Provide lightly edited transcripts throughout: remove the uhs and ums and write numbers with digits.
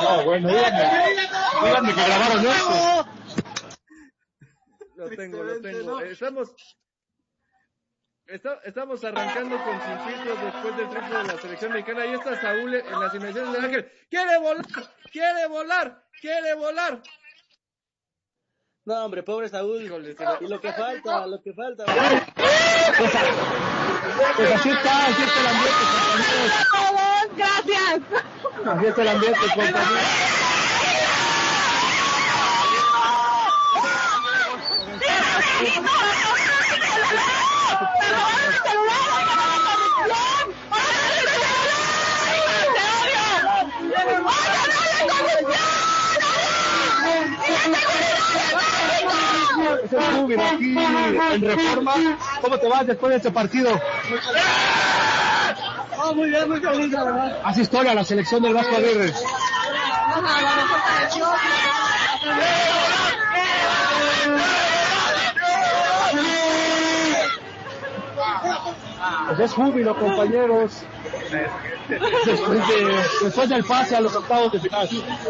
No, bueno, díganme que grabaron eso. Lo tengo. Estamos arrancando con Sin Filtros después del triunfo de la selección mexicana. Ahí está Saúl en las inmediaciones del Ángel. ¡Quiere volar! No, hombre, pobre Saúl. Híjole, y lo que falta. Pues así está el ambiente, compañeros. Gracias. Así está el ambiente, compañeros. Es el Júbilo aquí en Reforma. ¿Cómo te vas después de este partido? Muy bien, muy feliz, la verdad. Haz historia a la selección del Vasco Aguirre. Pues es júbilo, compañeros. Después del pase a los octavos de final.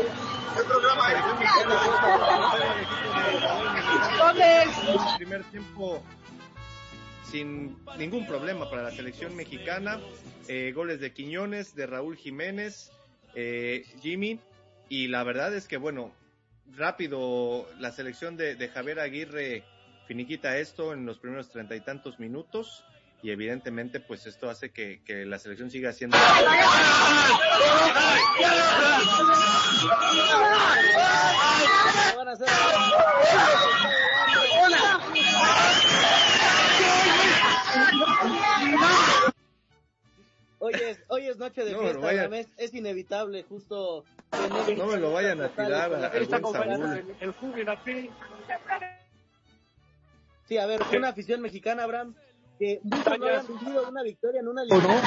El primer tiempo sin ningún problema para la selección mexicana. Goles de Quiñones, de Raúl Jiménez, Jimmy, y la verdad es que bueno, rápido la selección de Javier Aguirre finiquita esto en los primeros 30 y tantos minutos, y evidentemente pues esto hace que la selección siga siendo Hoy es noche de fiesta, es inevitable justo. No me lo vayan a tirar al buen Saúl. El júbilo aquí. Sí, a ver, una afición mexicana, Abraham, que nunca no habían vivido una victoria en una eliminatoria.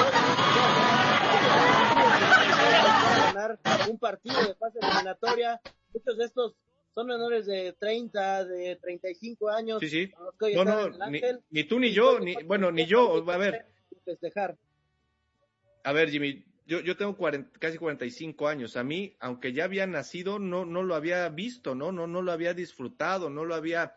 Ganar un partido de fase eliminatoria. Muchos de estos son menores de 30, de 35 años. Sí. No, ni tú ni yo, ni yo, a ver. Festejar. A ver, Jimmy, yo tengo casi 45 años. A mí, aunque ya había nacido, no lo había visto, no lo había disfrutado, no lo había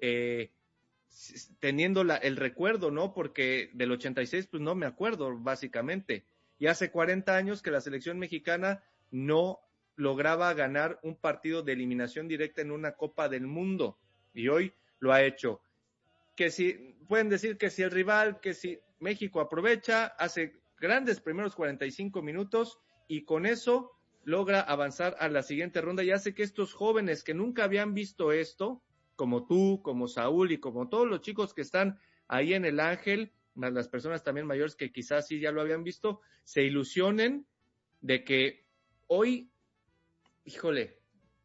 teniendo el recuerdo, ¿no? Porque del 86, pues no me acuerdo, básicamente. Y hace 40 años que la selección mexicana no lograba ganar un partido de eliminación directa en una Copa del Mundo. Y hoy lo ha hecho. Que si, pueden decir que si el rival, que si México aprovecha, hace grandes primeros 45 minutos y con eso logra avanzar a la siguiente ronda y hace que estos jóvenes que nunca habían visto esto, como tú, como Saúl y como todos los chicos que están ahí en el Ángel, más las personas también mayores que quizás sí ya lo habían visto, se ilusionen de que hoy, híjole,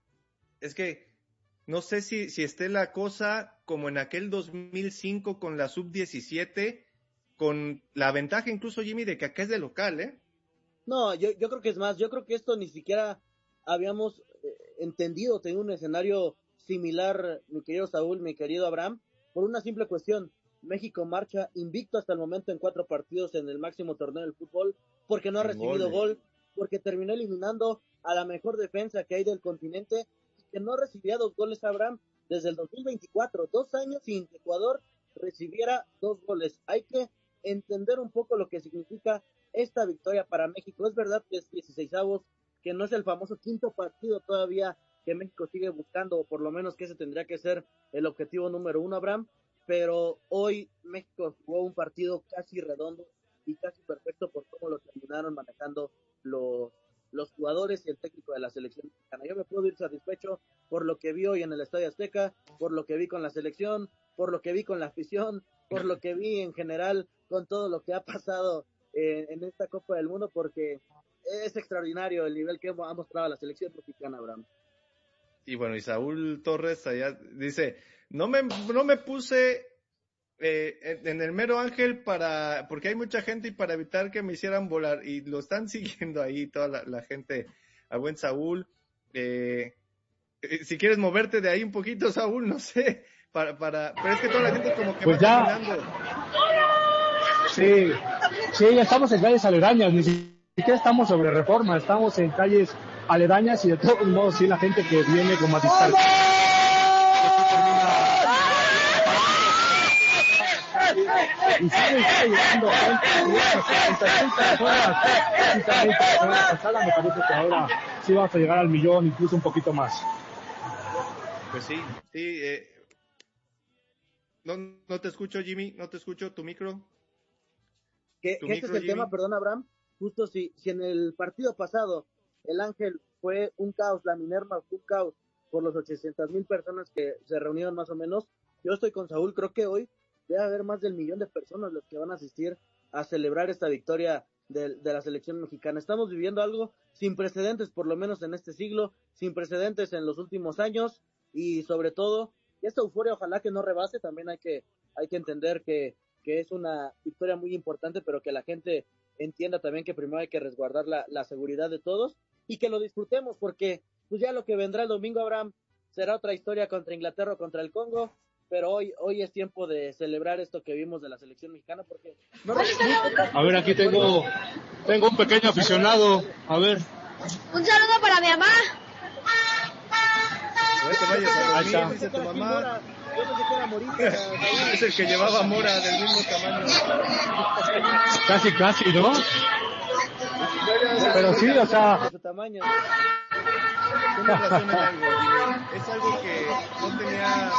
es que no sé si esté la cosa como en aquel 2005 con la sub-17, con la ventaja incluso, Jimmy, de que acá es de local, ¿eh? No, yo creo que es más, yo creo que esto ni siquiera habíamos entendido, tener un escenario similar, mi querido Saúl, mi querido Abraham, por una simple cuestión. México marcha invicto hasta el momento en 4 partidos en el máximo torneo del fútbol, porque no ha recibido gol, porque terminó eliminando a la mejor defensa que hay del continente, y que no recibía 2 goles, Abraham, desde el 2024, 2 años sin que Ecuador recibiera 2 goles. Hay que entender un poco lo que significa esta victoria para México. Es verdad que es 16avos, que no es el famoso 5º partido todavía que México sigue buscando, o por lo menos que ese tendría que ser el objetivo número 1, Abraham, pero hoy México jugó un partido casi redondo y casi perfecto por cómo lo terminaron manejando los jugadores y el técnico de la selección mexicana. Yo me puedo ir satisfecho por lo que vi hoy en el Estadio Azteca, por lo que vi con la selección, por lo que vi con la afición, por lo que vi en general con todo lo que ha pasado en esta Copa del Mundo, porque es extraordinario el nivel que ha mostrado la selección mexicana, Abraham. Y bueno, y Saúl Torres allá dice, no me puse en el mero Ángel porque hay mucha gente y para evitar que me hicieran volar, y lo están siguiendo ahí toda la gente, a buen Saúl. Si quieres moverte de ahí un poquito, Saúl, no sé, pero es que toda la gente como que pues va caminando. Sí, ya estamos en calles aledañas, ni siquiera estamos sobre Reforma, estamos en calles aledañas y de todos modos sí la gente que viene como a disparar. Y sigue llegando gente, 70,000 personas, prácticamente la semana pasada, me parece que ahora sí vamos a llegar al 1,000,000, incluso un poquito más. Pues sí. No te escucho, Jimmy, no te escucho, tu micro. Que ese es el Jimmy. tema, perdón, Abraham. Justo si en el partido pasado el Ángel fue un caos, la Minerva fue un caos por los 800,000 personas que se reunieron más o menos, yo estoy con Saúl, creo que hoy debe haber más del 1,000,000 de personas los que van a asistir a celebrar esta victoria de la selección mexicana. Estamos viviendo algo sin precedentes, por lo menos en este siglo, sin precedentes en los últimos años, y sobre todo, esta euforia ojalá que no rebase. También hay que entender que es una victoria muy importante, pero que la gente entienda también que primero hay que resguardar la seguridad de todos y que lo disfrutemos, porque pues ya lo que vendrá el domingo, Abraham, será otra historia contra Inglaterra o contra el Congo, pero hoy es tiempo de celebrar esto que vimos de la selección mexicana, porque a ver, aquí tengo un pequeño aficionado, a ver. Un saludo para mi mamá. No te vayas a dormir, dice tu mamá. Yo pensé que era Morita. Es el que llevaba Mora del mismo tamaño. Casi, ¿no? Pero sí, o sea... De su tamaño. Tienes razón en algo, Jimmy. Es algo que no tenía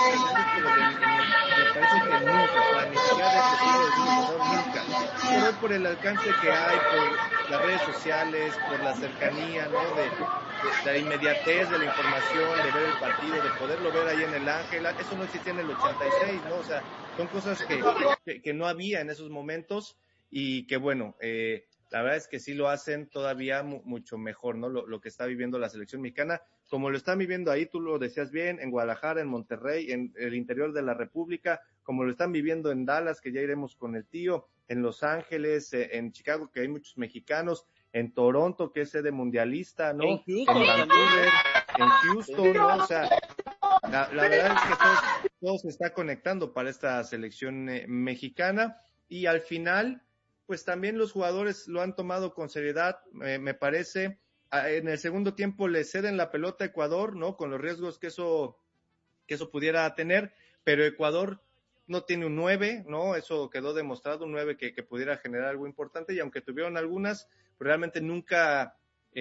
me parece que nunca, o sea, ni siquiera de este siglo, del siglo pasado, nunca. Pero por el alcance que hay, por las redes sociales, por la cercanía, ¿no? De la inmediatez de la información, de ver el partido, de poderlo ver ahí en el Ángel, eso no existía en el 86, ¿no? O sea, son cosas que no había en esos momentos y que bueno, la verdad es que sí lo hacen todavía mucho mejor, ¿no? Lo que está viviendo la selección mexicana, como lo están viviendo ahí, tú lo decías bien, en Guadalajara, en Monterrey, en el interior de la República, como lo están viviendo en Dallas, que ya iremos con el tío, en Los Ángeles, en Chicago, que hay muchos mexicanos, en Toronto, que es sede mundialista, ¿no? En Vancouver, en Houston, ¿no? O sea, la verdad es que todo se está conectando para esta selección mexicana y al final, pues también los jugadores lo han tomado con seriedad, me parece. En el segundo tiempo le ceden la pelota a Ecuador, ¿no? Con los riesgos que eso pudiera tener, pero Ecuador no tiene un 9, ¿no? Eso quedó demostrado, un 9 que pudiera generar algo importante, y aunque tuvieron algunas, realmente nunca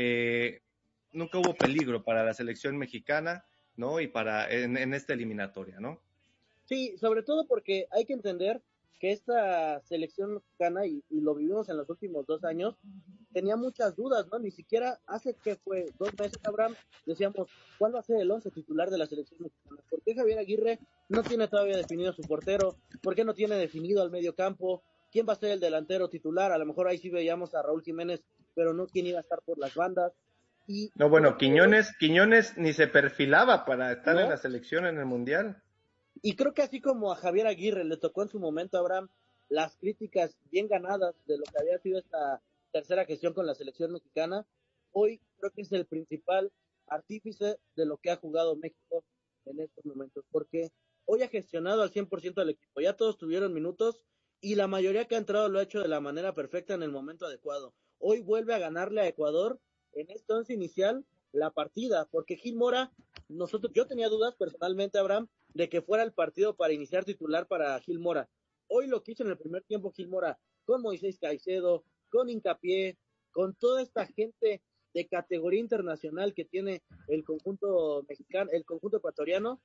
hubo peligro para la selección mexicana, ¿no? Y en esta eliminatoria, ¿no? Sí, sobre todo porque hay que entender que esta selección mexicana, y lo vivimos en los últimos 2 años, tenía muchas dudas, ¿no? Ni siquiera hace que fue 2 meses, Abraham, decíamos, ¿cuál va a ser el 11 titular de la selección mexicana? ¿Por qué Javier Aguirre no tiene todavía definido su portero? ¿Por qué no tiene definido al medio campo? ¿Quién va a ser el delantero titular? A lo mejor ahí sí veíamos a Raúl Jiménez, pero no quién iba a estar por las bandas. No, bueno, Quiñones ni se perfilaba para estar en la selección en el Mundial. Y creo que así como a Javier Aguirre le tocó en su momento, Abraham, las críticas bien ganadas de lo que había sido esta tercera gestión con la selección mexicana, hoy creo que es el principal artífice de lo que ha jugado México en estos momentos, porque hoy ha gestionado al 100% al equipo, ya todos tuvieron minutos y la mayoría que ha entrado lo ha hecho de la manera perfecta en el momento adecuado. Hoy vuelve a ganarle a Ecuador en este once inicial la partida, porque Gil Mora, yo tenía dudas personalmente, Abraham, de que fuera el partido para iniciar titular para Gil Mora. Hoy lo quiso en el primer tiempo Gil Mora, con Moisés Caicedo, con Hincapié, con toda esta gente de categoría internacional que tiene el conjunto mexicano, el conjunto ecuatoriano.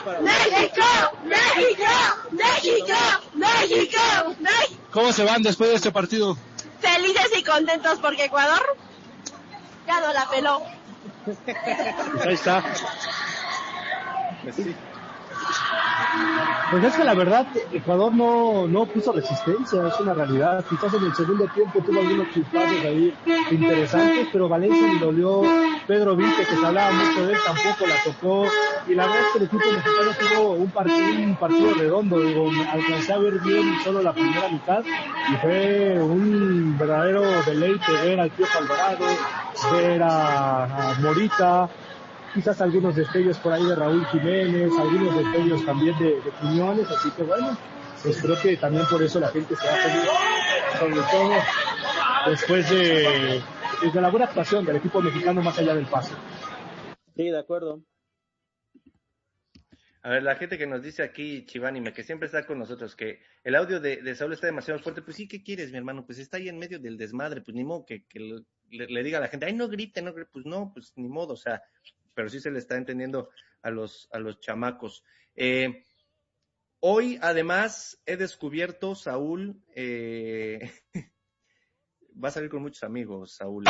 ¡México! ¿Cómo se van después de este partido? Felices y contentos porque Ecuador ya no la peló. Ahí está. Pues sí. Pues es que la verdad, Ecuador no puso resistencia, es una realidad. Quizás en el segundo tiempo tuvo algunos chispazos ahí interesantes, pero Valencia le dolió. Pedro Vique, que se hablaba mucho de él, tampoco la tocó. Y la verdad es que el equipo mexicano tuvo un partido redondo. Digo, alcancé a ver bien solo la primera mitad y fue un verdadero deleite ver al Piojo Alvarado, ver a Morita, quizás algunos destellos por ahí de Raúl Jiménez, algunos destellos también de Quiñones, así que bueno, pues creo que también por eso la gente se va a pedir, sobre todo después desde la buena actuación del equipo mexicano más allá del pase. Sí, de acuerdo. A ver, la gente que nos dice aquí, Chivánime, que siempre está con nosotros, que el audio de Saúl está demasiado fuerte. Pues sí, ¿qué quieres, mi hermano? Pues está ahí en medio del desmadre, pues ni modo que le diga a la gente, ay, no grite, no grite. Pues no, pues ni modo, o sea, pero sí se le está entendiendo a los chamacos. Hoy, además, he descubierto, Saúl, va a salir con muchos amigos, Saúl.